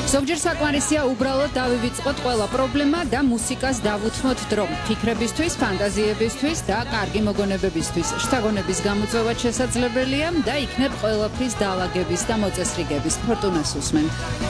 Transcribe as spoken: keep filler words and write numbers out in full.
ზოგჯერ საკმარისია უბრალოდ დავივიწყოთ ყველა პრობლემა და მუსიკას დავუთმოთ დრო. ფიქრებისთვის, ფანტაზიებისთვის და კარგი მოგონებებისთვის. შთაგონების გამოწვევაც შესაძლებელია და იქნებ ყველაფრის დაალაგების და მოწესრიგების. ფორტუნას უსმენთ.